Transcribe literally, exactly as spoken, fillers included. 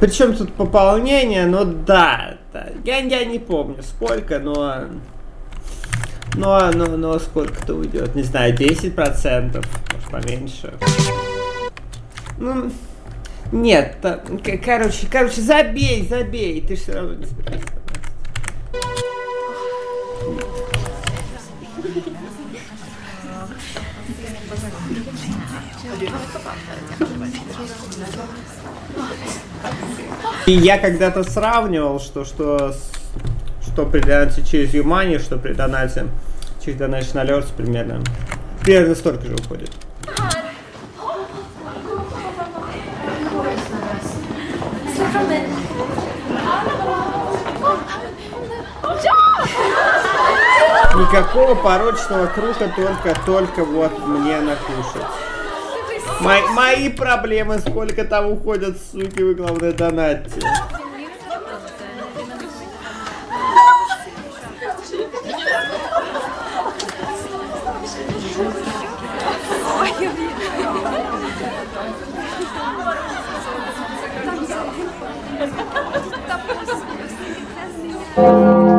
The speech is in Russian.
Причем тут пополнение, ну да, да. Я, я не помню сколько, но... Но, но, но сколько-то уйдет, не знаю, десять процентов, может поменьше. Ну, нет, та, короче, короче, забей, забей, ты все равно не справишься. И я когда-то сравнивал, что, что, что при донате через Юмани, что при донате через Donation Alerts примерно, примерно столько же уходит. Никакого порочного круга, только, только вот мне накушать. Мои, мои проблемы, сколько там уходят, суки, вы, главное, донатьте. Ой,